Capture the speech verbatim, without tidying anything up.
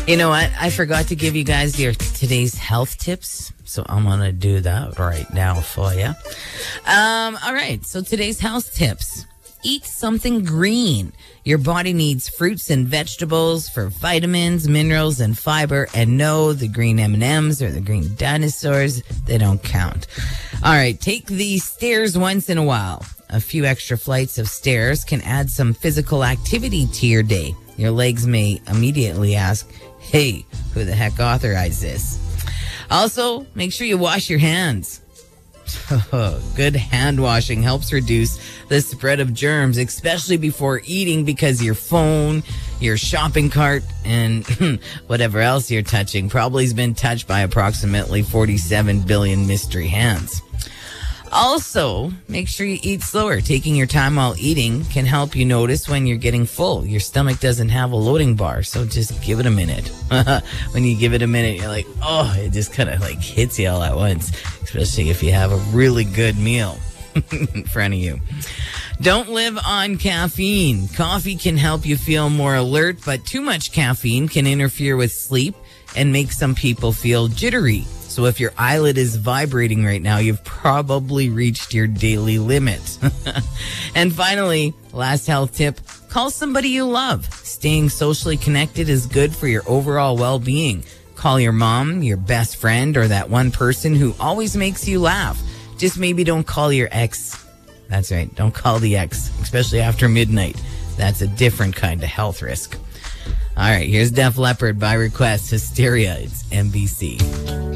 You know what? I forgot to give you guys your today's health tips. So I'm going to do that right now for you. Um, all right. So today's health tips. Eat something green. Your body needs fruits and vegetables for vitamins, minerals, and fiber. And no, the green M and M's or the green dinosaurs, they don't count. All right. Take the stairs once in a while. A few extra flights of stairs can add some physical activity to your day. Your legs may immediately ask, hey, who the heck authorized this? Also, make sure you wash your hands. Good hand washing helps reduce the spread of germs, especially before eating, because your phone, your shopping cart, and whatever else you're touching probably has been touched by approximately forty-seven billion mystery hands. Also, make sure you eat slower. Taking your time while eating can help you notice when you're getting full. Your stomach doesn't have a loading bar, so just give it a minute. When you give it a minute, you're like, oh, it just kind of like hits you all at once, especially if you have a really good meal in front of you. Don't live on caffeine. Coffee can help you feel more alert, but too much caffeine can interfere with sleep and make some people feel jittery. So if your eyelid is vibrating right now, you've probably reached your daily limit. And finally, last health tip, call somebody you love. Staying socially connected is good for your overall well-being. Call your mom, your best friend, or that one person who always makes you laugh. Just maybe don't call your ex. That's right, don't call the ex, especially after midnight. That's a different kind of health risk. All right, here's Def Leppard by request, Hysteria. It's N B C.